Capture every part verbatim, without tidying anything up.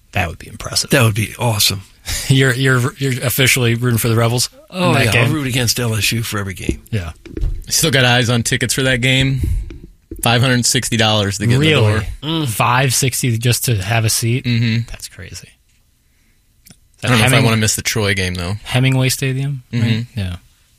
That would be impressive. That would be awesome. You're you're you're officially rooting for the Rebels? Oh, yeah. Game? I'll root against L S U for every game. Yeah. Still got eyes on tickets for that game. five hundred sixty dollars to get really? in the door. Mm. five hundred sixty dollars just to have a seat? Mm-hmm. That's crazy. I don't know Heming- if I want to miss the Troy game, though. Hemingway Stadium? Mm-hmm. Right? Yeah.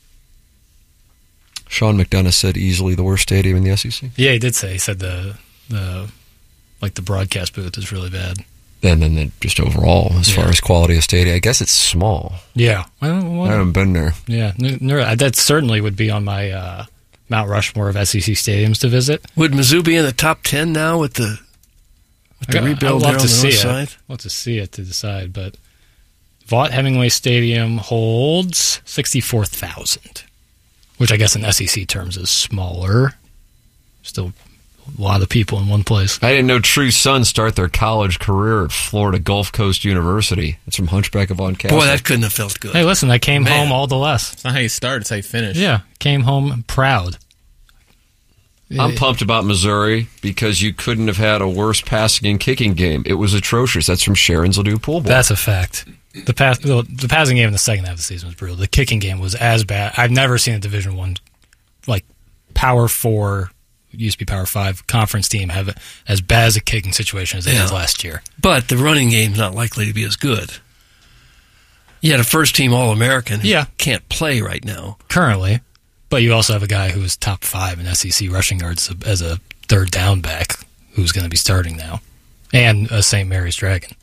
Sean McDonough said easily the worst stadium in the S E C. Yeah, he did say. He said the the like the broadcast booth is really bad. And then the, just overall, as yeah. far as quality of stadium, I guess it's small. Yeah. Well, well, I haven't been there. Yeah. That certainly would be on my uh, Mount Rushmore of S E C stadiums to visit. Would Mizzou be in the top ten now with the, with the rebuild there on the north side? I'd love to see it to decide, but Vaught Hemingway Stadium holds sixty-four thousand, which I guess in S E C terms is smaller. Still a lot of people in one place. I didn't know True's sons start their college career at Florida Gulf Coast University. It's from Hunchback of Von Castle. Boy, that couldn't have felt good. Hey, listen, I came Man. home all the less. It's not how you start, it's how you finish. Yeah, came home proud. I'm pumped about Missouri because you couldn't have had a worse passing and kicking game. It was atrocious. That's from Sharon's Ladue Pool Boy. That's a fact. The pass, the, the passing game in the second half of the season was brutal. The kicking game was as bad. I've never seen a Division One, like Power Four, used to be Power Five conference team have as bad as a kicking situation as they Yeah. had last year. But the running game's not likely to be as good. You had a first-team All-American who Yeah. can't play right now. Currently. But you also have a guy who is top five in S E C rushing yards as a third down back who's going to be starting now. And a Saint Mary's Dragon.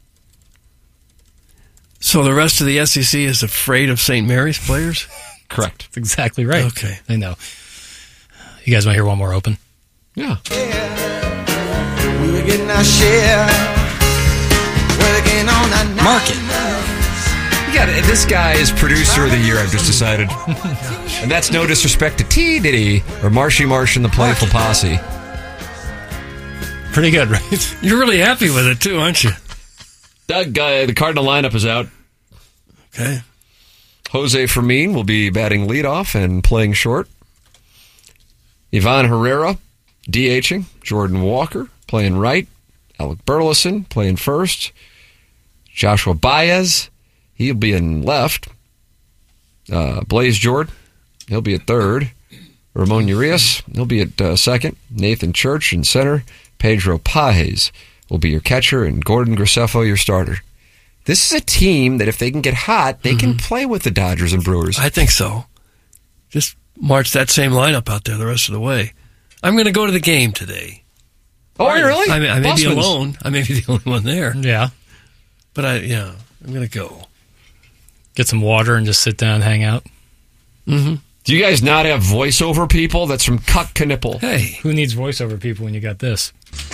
So the rest of the S E C is afraid of Saint Mary's players? Correct. That's exactly right. Okay. I know. You guys want to hear one more open? Yeah. Yeah. We were getting our share. Working on our Market. You got it. This guy is producer of the year, I've just decided. And that's no disrespect to T. Diddy or Marshy Marsh and the Playful Posse. Pretty good, right? You're really happy with it, too, aren't you? Doug, uh, the Cardinal lineup is out. Okay. Jose Fermin will be batting leadoff and playing short. Ivan Herrera, DHing. Jordan Walker playing right. Alec Burleson playing first. Joshua Baez, he'll be in left. Uh, Blaze Jordan, he'll be at third. Ramon Urias, he'll be at uh, second. Nathan Church in center. Pedro Pajes will be your catcher, and Gordon Graceffo your starter. This is a team that if they can get hot, they mm-hmm. can play with the Dodgers and Brewers. I think so. Just march that same lineup out there the rest of the way. I'm going to go to the game today. Oh, are you really? I, may, I may be Busman's. alone. I may be the only one there. Yeah. But I, yeah, I'm going to go. Get some water and just sit down and hang out. Mm-hmm. Do you guys not have voiceover people? That's from Cuck Knipple. Hey. Who needs voiceover people when you got this?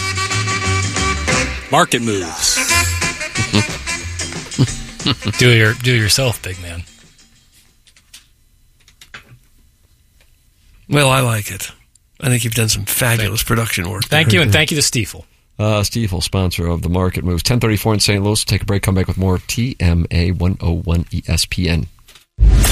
Market moves. do it your, do it yourself, big man. Well, I like it. I think you've done some fabulous thank, production work. Thank you, and thank you to Stiefel. Uh, Stiefel, sponsor of the Market Moves. ten thirty-four in Saint Louis. Take a break, come back with more T M A one oh one E S P N.